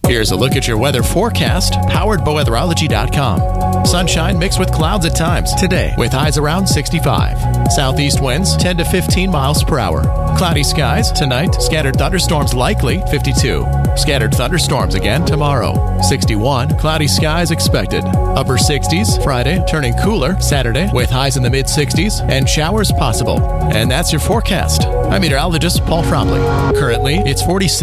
Here's a look at your weather forecast, powered by weatherology.com. Sunshine mixed with clouds at times today, with highs around 65. Southeast winds 10 to 15 miles per hour. Cloudy skies tonight, scattered thunderstorms likely, 52. Scattered thunderstorms again tomorrow, 61. Cloudy skies expected. Upper 60s Friday, turning cooler Saturday, with highs in the mid-60s and showers possible. And that's your forecast. I'm meteorologist Paul Fromley. Currently, it's 46.